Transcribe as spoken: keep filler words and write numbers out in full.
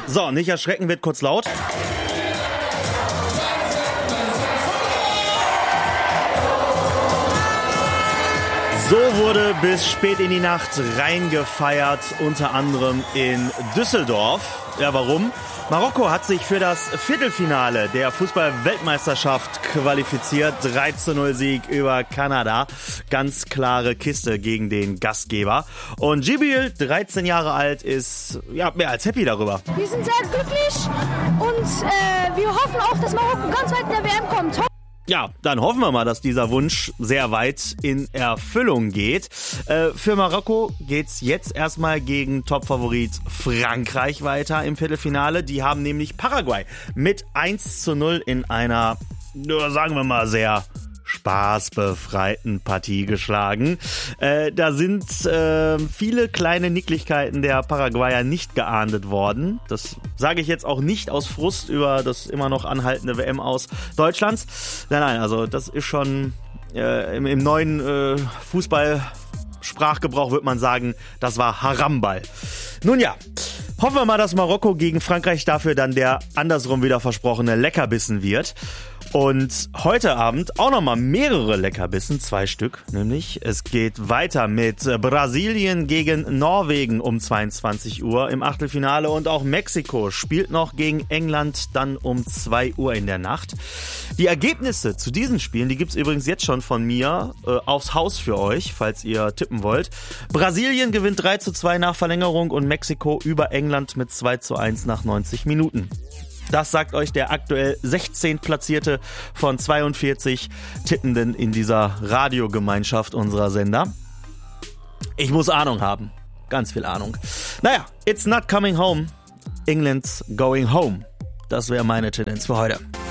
So, nicht erschrecken, wird kurz laut. So wurde bis spät in die Nacht reingefeiert, unter anderem in Düsseldorf. Ja, warum? Marokko hat sich für das Viertelfinale der Fußball-Weltmeisterschaft qualifiziert. drei zu null Sieg über Kanada. Ganz klare Kiste gegen den Gastgeber. Und Jibril, dreizehn Jahre alt, ist ja mehr als happy darüber. Wir sind sehr glücklich und äh, wir hoffen auch, dass Marokko ganz weit in der W M kommt. Ja, dann hoffen wir mal, dass dieser Wunsch sehr weit in Erfüllung geht. Äh, für Marokko geht's jetzt erstmal gegen Topfavorit Frankreich weiter im Viertelfinale. Die haben nämlich Paraguay mit eins zu null in einer, sagen wir mal, sehr spaßbefreiten Partie geschlagen. Äh, da sind äh, viele kleine Nicklichkeiten der Paraguayer nicht geahndet worden. Das sage ich jetzt auch nicht aus Frust über das immer noch anhaltende W M aus Deutschlands. Nein, nein, also das ist schon äh, im, im neuen äh, Fußball-Sprachgebrauch würde man sagen, das war Haramball. Nun ja, hoffen wir mal, dass Marokko gegen Frankreich dafür dann der andersrum wieder versprochene Leckerbissen wird. Und heute Abend auch nochmal mehrere Leckerbissen, zwei Stück nämlich. Es geht weiter mit Brasilien gegen Norwegen um zweiundzwanzig Uhr im Achtelfinale und auch Mexiko spielt noch gegen England dann um zwei Uhr in der Nacht. Die Ergebnisse zu diesen Spielen, die gibt's übrigens jetzt schon von mir äh, aufs Haus für euch, falls ihr tippen wollt. Brasilien gewinnt drei zu zwei nach Verlängerung und Mexiko über England mit zwei zu eins nach neunzig Minuten. Das sagt euch der aktuell sechzehnten Platzierte von zweiundvierzig Tippenden in dieser Radiogemeinschaft unserer Sender. Ich muss Ahnung haben. Ganz viel Ahnung. Naja, it's not coming home. England's going home. Das wäre meine Tendenz für heute.